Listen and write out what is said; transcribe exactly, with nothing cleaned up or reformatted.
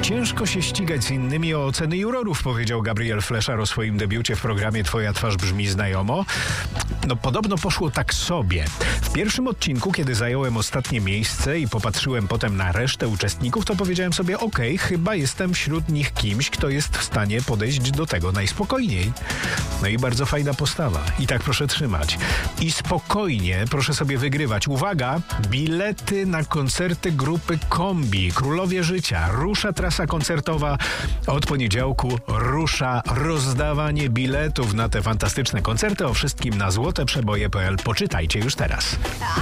Ciężko się ścigać z innymi o oceny jurorów, powiedział Gabriel Fleszar o swoim debiucie w programie Twoja twarz brzmi znajomo. No podobno poszło tak sobie. W pierwszym odcinku, kiedy zająłem ostatnie miejsce i popatrzyłem potem na resztę uczestników, to powiedziałem sobie, okej, okay, chyba jestem wśród nich kimś, kto jest w stanie podejść do tego najspokojniej. No i bardzo fajna postawa. I tak proszę trzymać. I spokojnie proszę sobie wygrywać. Uwaga! Bilety na koncerty grupy Kombi. Królowie Życia. Rusza trasa koncertowa. Od poniedziałku rusza rozdawanie biletów na te fantastyczne koncerty. O wszystkim na złoteprzeboje kropka p l. Poczytajcie już teraz.